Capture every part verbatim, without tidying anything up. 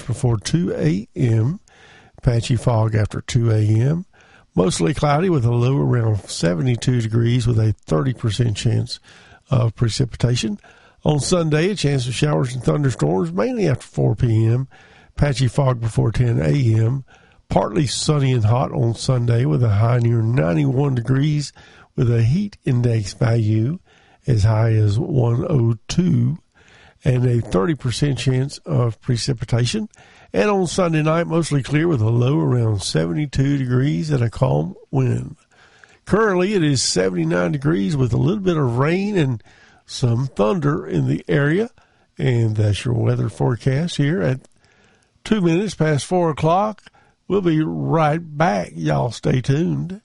before two a.m., patchy fog after two a.m., mostly cloudy with a low around seventy-two degrees with a thirty percent chance of precipitation. On Sunday, a chance of showers and thunderstorms, mainly after four p.m., patchy fog before ten a.m., partly sunny and hot on Sunday with a high near ninety-one degrees with a heat index value as high as one oh two and a thirty percent chance of precipitation. And on Sunday night, mostly clear with a low around seventy-two degrees and a calm wind. Currently, it is seventy-nine degrees with a little bit of rain and some thunder in the area. And that's your weather forecast here at two minutes past four o'clock. We'll be right back. Y'all stay tuned.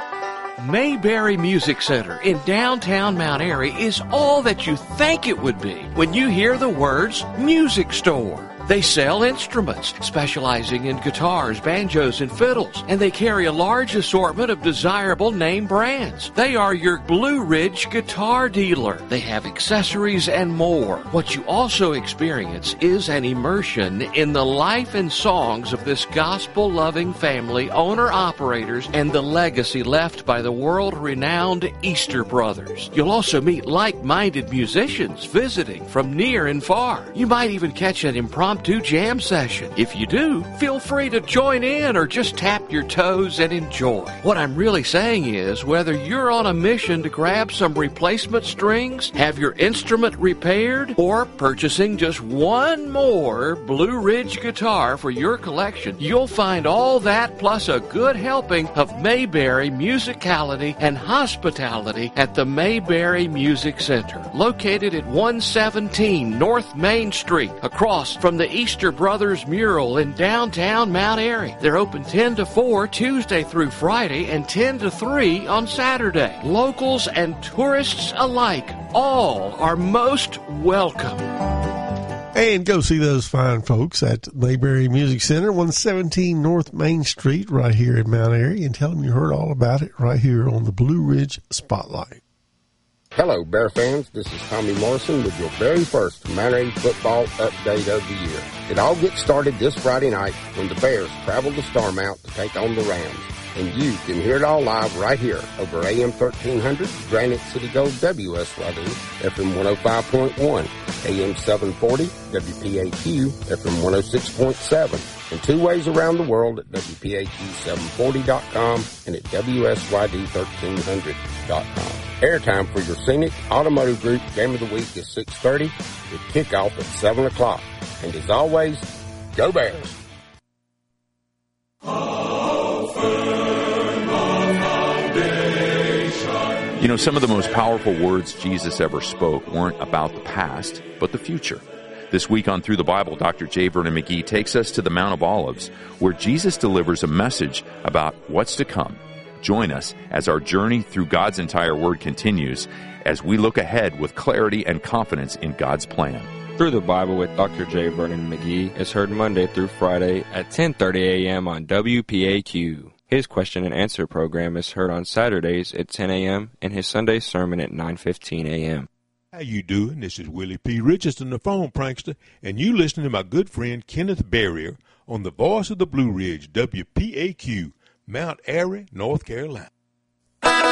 Mayberry Music Center in downtown Mount Airy is all that you think it would be when you hear the words music store. They sell instruments, specializing in guitars, banjos, and fiddles, and they carry a large assortment of desirable name brands. They are your Blue Ridge guitar dealer. They have accessories and more. What you also experience is an immersion in the life and songs of this gospel-loving family, owner-operators, and the legacy left by the world-renowned Easter Brothers. You'll also meet like-minded musicians visiting from near and far. You might even catch an impromptu jam session. If you do, feel free to join in or just tap your toes and enjoy. What I'm really saying is, whether you're on a mission to grab some replacement strings, have your instrument repaired, or purchasing just one more Blue Ridge guitar for your collection, you'll find all that plus a good helping of Mayberry musicality and hospitality at the Mayberry Music Center, located at one seventeen North Main Street, across from the Easter Brothers mural in downtown Mount Airy. They're open ten to four Tuesday through Friday and ten to three on Saturday. Locals and tourists alike, all are most welcome. And go see those fine folks at Mayberry Music Center, one seventeen North Main Street, right here in Mount Airy, and tell them you heard all about it right here on the Blue Ridge Spotlight. Hello, Bear fans. This is Tommy Morrison with your very first Mount Airy football update of the year. It all gets started this Friday night when the Bears travel to Starmount to take on the Rams. And you can hear it all live right here over A M thirteen hundred, Granite City Gold W S Y D, F M one oh five point one, A M seven forty, W P A Q, F M one oh six point seven, and two ways around the world at W P A Q seven forty dot com and at W S Y D thirteen hundred dot com. Airtime for your Scenic Automotive Group Game of the Week is six thirty with kickoff at seven o'clock. And as always, go Bears! You know, some of the most powerful words Jesus ever spoke weren't about the past, but the future. This week on Through the Bible, Doctor J. Vernon McGee takes us to the Mount of Olives, where Jesus delivers a message about what's to come. Join us as our journey through God's entire Word continues as we look ahead with clarity and confidence in God's plan. Through the Bible with Doctor J. Vernon McGee is heard Monday through Friday at ten thirty a.m. on W P A Q. His question and answer program is heard on Saturdays at ten a.m. and his Sunday sermon at nine fifteen a.m. How you doing? This is Willie P. Richardson, the phone prankster, and you listening to my good friend Kenneth Barrier on the Voice of the Blue Ridge, W P A Q, Mount Airy, North Carolina.